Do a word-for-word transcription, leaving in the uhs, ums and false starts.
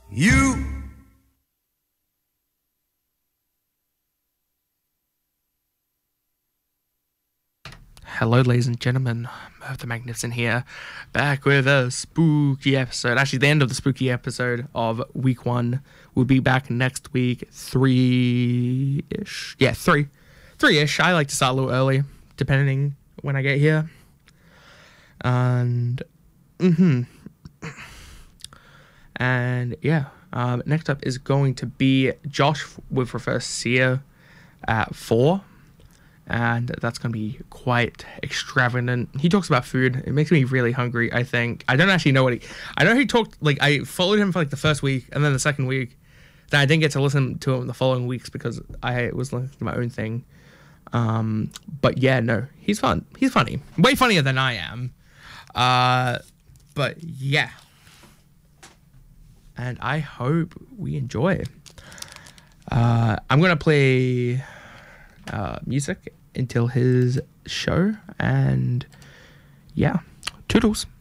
You. Hello, ladies and gentlemen. Merv the Magnificent here, back with a spooky episode. Actually, the end of the spooky episode of week one. We'll be back next week, three-ish. Yeah, three. Three-ish. I like to start a little early, depending when I get here. And, mm-hmm. And, yeah. Um, next up is going to be Josh with Reverse Seer at four. And that's going to be quite extravagant. He talks about food. It makes me really hungry, I think. I don't actually know what he... I know he talked... Like, I followed him for, like, the first week, and then the second week. Then I didn't get to listen to him the following weeks because I was listening to my own thing. Um, but, yeah, no. He's fun. He's funny. Way funnier than I am. Uh, but, yeah. And I hope we enjoy. Uh, I'm going to play uh, music until his show, and yeah, toodles.